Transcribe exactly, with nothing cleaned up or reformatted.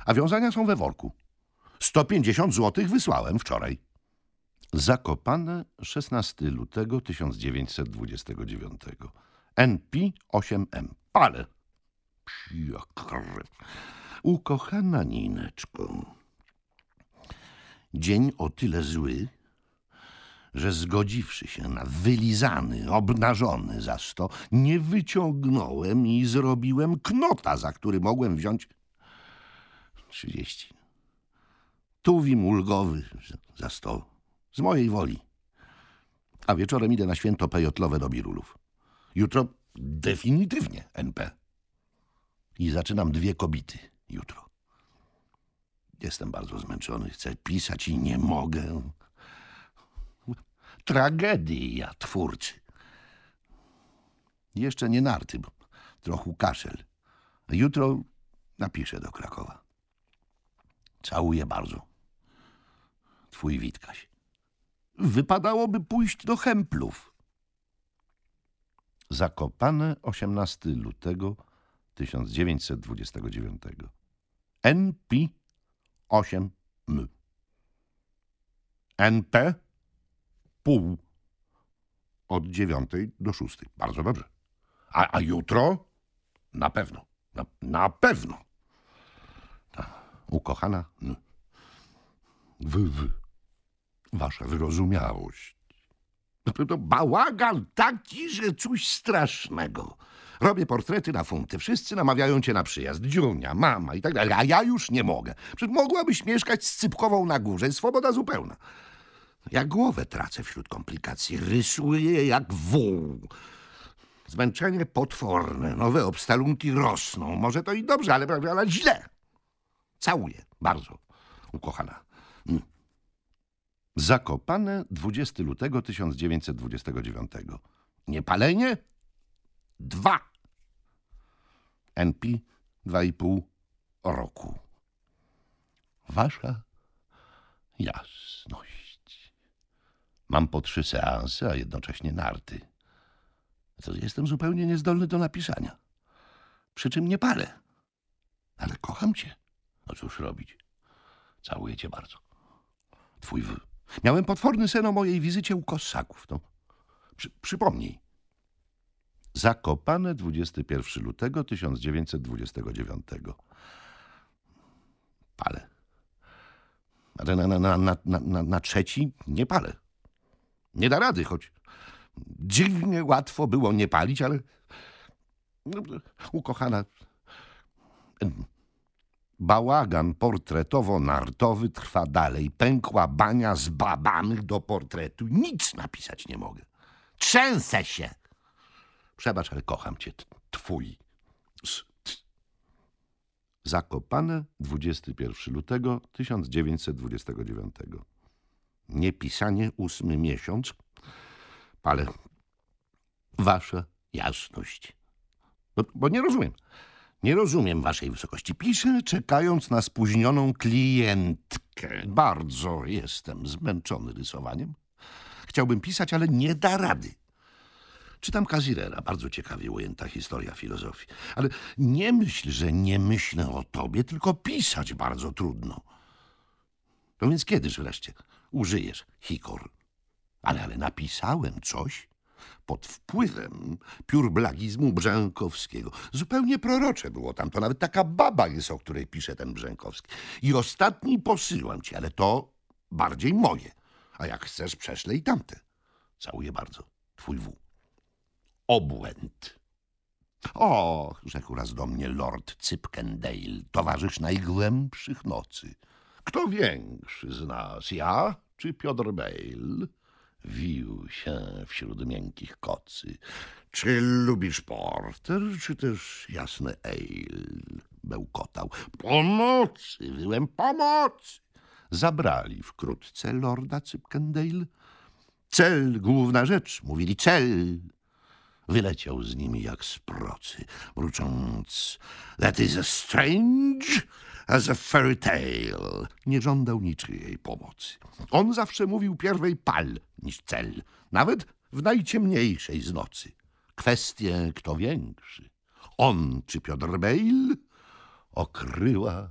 a wiązania są we worku. sto pięćdziesiąt złotych wysłałem wczoraj. Zakopane, szesnastego lutego tysiąc dziewięćset dwudziestego dziewiątego. N P osiem M. Pale. Psia krew. Ukochana Nineczko. Dzień o tyle zły, że zgodziwszy się na wylizany, obnażony za sto, nie wyciągnąłem i zrobiłem knota, za który mogłem wziąć trzydzieści. Tuwim ulgowy za sto, z mojej woli. A wieczorem idę na święto pejotlowe do Birulów. Jutro definitywnie N P. I zaczynam dwie kobity jutro. Jestem bardzo zmęczony, chcę pisać i nie mogę. Tragedia twórcy. Jeszcze nie narty, bo trochę kaszel. Jutro napiszę do Krakowa. Całuję bardzo. Twój Witkaś. Wypadałoby pójść do Hemplów. Zakopane, osiemnastego lutego tysiąc dziewięćset dwudziestego dziewiątego. N P osiem M. N P pół. Od dziewiątej do szóstej. Bardzo dobrze. A, a jutro? Na pewno. Na, na pewno. Ta, ukochana N. Wy, wy. Wasza wyrozumiałość. To, to bałagan taki, że coś strasznego. Robię portrety na funty. Wszyscy namawiają cię na przyjazd. Dziunia, mama i tak dalej. A ja już nie mogę. Przecież mogłabyś mieszkać z Cypkową na górze. Swoboda zupełna. Ja głowę tracę wśród komplikacji. Rysuję jak wół. Zmęczenie potworne. Nowe obstalunki rosną. Może to i dobrze, ale, ale źle. Całuję. Bardzo. Ukochana. Mm. Zakopane, dwudziestego lutego tysiąc dziewięćset dwudziestego dziewiątego. Niepalenie? Dwa. N P dwa i pół roku. Wasza jasność. Mam po trzy seanse, a jednocześnie narty. To jestem zupełnie niezdolny do napisania. Przy czym nie palę. Ale kocham cię. No cóż robić? Całuję cię bardzo. Twój w... Miałem potworny sen o mojej wizycie u Kossaków. No. Przy, przypomnij. Zakopane, dwudziestego pierwszego lutego tysiąc dziewięćset dwudziestego dziewiątego. Palę. Ale na, na, na, na, na, na trzeci nie palę. Nie da rady, choć dziwnie łatwo było nie palić, ale no, ukochana... Bałagan portretowo-nartowy trwa dalej. Pękła bania z babanych do portretu. Nic napisać nie mogę. Trzęsę się. Przebacz, ale kocham cię. Twój. Zakopane, dwudziestego pierwszego lutego tysiąc dziewięćset dwudziestego dziewiątego. Niepisanie ósmy miesiąc. Ale wasza jasność. Bo, bo nie rozumiem. Nie rozumiem waszej wysokości. Piszę, czekając na spóźnioną klientkę. Bardzo jestem zmęczony rysowaniem. Chciałbym pisać, ale nie da rady. Czytam Kazirera, bardzo ciekawie ujęta historia filozofii. Ale nie myśl, że nie myślę o tobie, tylko pisać bardzo trudno. No więc kiedyż wreszcie użyjesz hikor? Ale, ale napisałem coś pod wpływem piórblagizmu Brzękowskiego. Zupełnie prorocze było tam. To nawet taka baba jest, o której pisze ten Brzękowski. I ostatni posyłam ci, ale to bardziej moje. A jak chcesz, prześlę i tamte. Całuję bardzo. Twój W. Obłęd. O, rzekł raz do mnie lord Cypkendale, towarzysz najgłębszych nocy. Kto większy z nas, ja czy Piotr Bale? Wił się wśród miękkich kocy. Czy lubisz porter, czy też jasne ale? Bełkotał. Pomocy, wyłem pomocy. Zabrali wkrótce lorda Cypkendale. Cel, główna rzecz, mówili cel. Wyleciał z nimi jak z procy, mrucząc that is as strange as a fairy tale. Nie żądał niczyjej pomocy. On zawsze mówił pierwej pal niż cel, nawet w najciemniejszej z nocy. Kwestie kto większy, on czy Piotr Bale, okryła